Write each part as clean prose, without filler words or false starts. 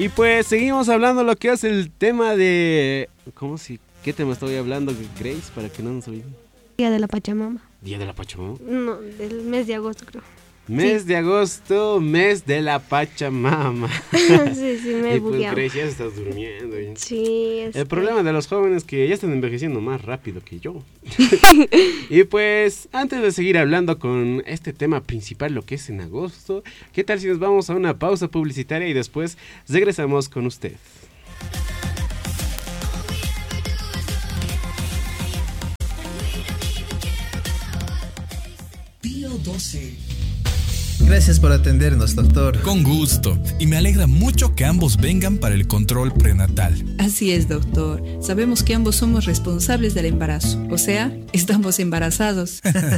Y pues seguimos hablando lo que es el tema de... ¿Qué tema estoy hablando, Grace? Para que no nos olviden. Día de la Pachamama. ¿Día de la Pachamama? No, del mes de agosto, creo. Mes de agosto, mes de la Pachamama. sí, me he bugueado. Y pues Grace, ya estás durmiendo. Sí. El problema de los jóvenes es que ya están envejeciendo más rápido que yo. Y pues, antes de seguir hablando con este tema principal, lo que es en agosto, ¿qué tal si nos vamos a una pausa publicitaria y después regresamos con usted? Pío 12. Gracias por atendernos, doctor. Con gusto. Y me alegra mucho que ambos vengan para el control prenatal. Así es, doctor. Sabemos que ambos somos responsables del embarazo. O sea, estamos embarazados.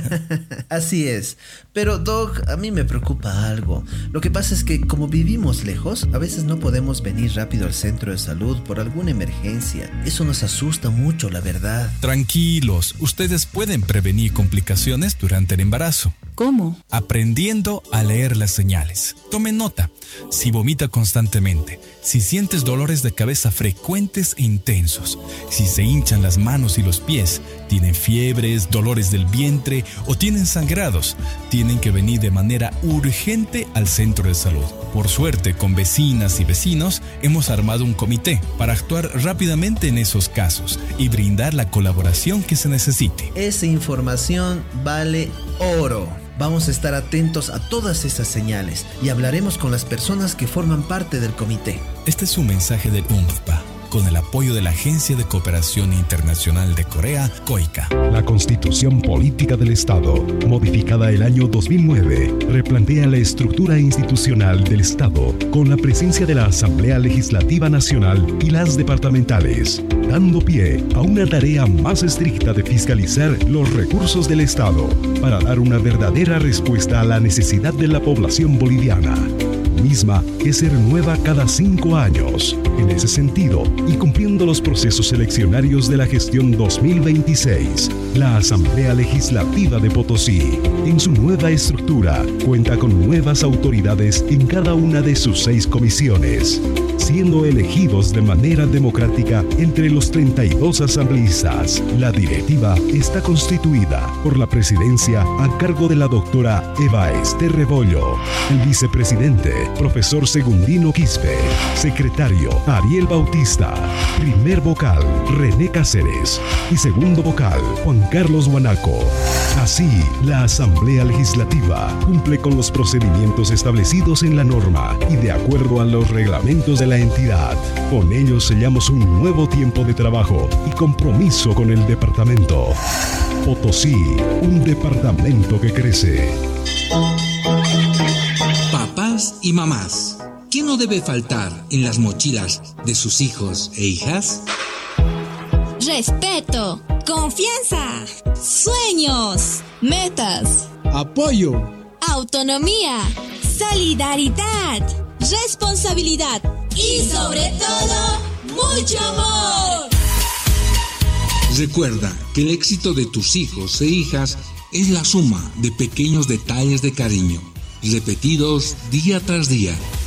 Así es. Pero, Doc, a mí me preocupa algo. Lo que pasa es que como vivimos lejos, a veces no podemos venir rápido al centro de salud por alguna emergencia. Eso nos asusta mucho, la verdad. Tranquilos, ustedes pueden prevenir complicaciones durante el embarazo. ¿Cómo? Aprendiendo a leer las señales. Tomen nota. Si vomita constantemente, si sientes dolores de cabeza frecuentes e intensos, si se hinchan las manos y los pies, tienen fiebres, dolores del vientre o tienen sangrados, tienen que venir de manera urgente al centro de salud. Por suerte, con vecinas y vecinos, hemos armado un comité para actuar rápidamente en esos casos y brindar la colaboración que se necesite. Esa información vale oro. Vamos a estar atentos a todas esas señales y hablaremos con las personas que forman parte del comité. Este es un mensaje del UNFPA, con el apoyo de la Agencia de Cooperación Internacional de Corea, COICA. La Constitución Política del Estado, modificada el año 2009, replantea la estructura institucional del Estado con la presencia de la Asamblea Legislativa Nacional y las departamentales, dando pie a una tarea más estricta de fiscalizar los recursos del Estado para dar una verdadera respuesta a la necesidad de la población boliviana, misma que se renueva cada 5 años. En ese sentido, y cumpliendo los procesos eleccionarios de la gestión 2026, la Asamblea Legislativa de Potosí, en su nueva estructura, cuenta con nuevas autoridades en cada una de sus 6 comisiones, siendo elegidos de manera democrática entre los 32 asambleístas. La directiva está constituida por la presidencia a cargo de la doctora Eva Ester Rebollo, el vicepresidente, profesor Segundino Quispe, secretario Ariel Bautista, primer vocal René Cáceres y segundo vocal Juan Carlos Guanaco. Así, la Asamblea Legislativa cumple con los procedimientos establecidos en la norma y de acuerdo a los reglamentos de la entidad. Con ello sellamos un nuevo tiempo de trabajo y compromiso con el departamento. Potosí, un departamento que crece. Papás y mamás, ¿qué no debe faltar en las mochilas de sus hijos e hijas? Respeto, confianza, sueños, metas, apoyo, autonomía, solidaridad, responsabilidad y sobre todo, mucho amor. Recuerda que el éxito de tus hijos e hijas es la suma de pequeños detalles de cariño, repetidos día tras día,